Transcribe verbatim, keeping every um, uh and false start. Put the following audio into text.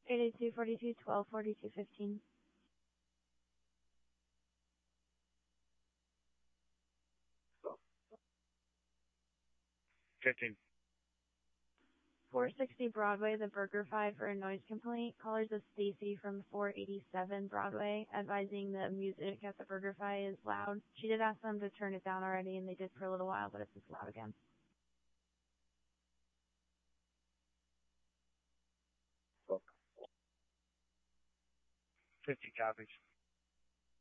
eight eight two, four two, one two, four two, one five. fifteen. four sixty Broadway, the BurgerFi for a noise complaint. Callers is Stacy from four eighty-seven Broadway, advising the music at the BurgerFi is loud. She did ask them to turn it down already, and they did for a little while, but it's just loud again. fifty copies.